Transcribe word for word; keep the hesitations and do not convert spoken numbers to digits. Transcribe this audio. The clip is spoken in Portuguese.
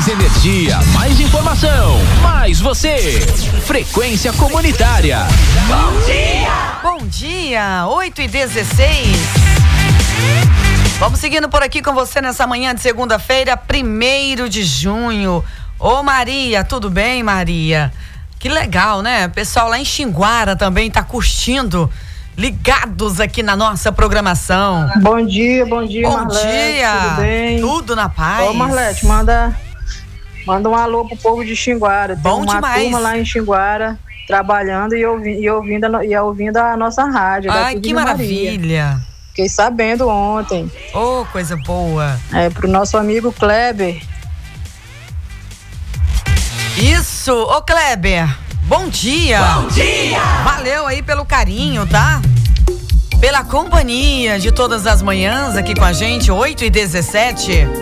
Mais energia, mais informação, mais você. Frequência Comunitária. Bom dia! Bom dia, oito e dezesseis. Vamos seguindo por aqui com você nessa manhã de segunda-feira, primeiro de junho. Ô Maria, tudo bem, Maria? Que legal, né? O pessoal lá em Xinguara também tá curtindo, ligados aqui na nossa programação. Bom dia, bom dia, Bom Marlete, dia, tudo bem? Tudo na paz. Ô Marlete, manda, manda um alô pro povo de Xinguara. Tem Bom uma demais. turma lá em Xinguara trabalhando e ouvindo, e ouvindo, a, e ouvindo a nossa rádio. Ai, que maravilha. Maria. Fiquei sabendo ontem. Oh, coisa boa. É, pro nosso amigo Kleber. Isso, ô Kleber, bom dia. Bom dia! Valeu aí pelo carinho, tá? Pela companhia de todas as manhãs aqui com a gente, oito e dezessete.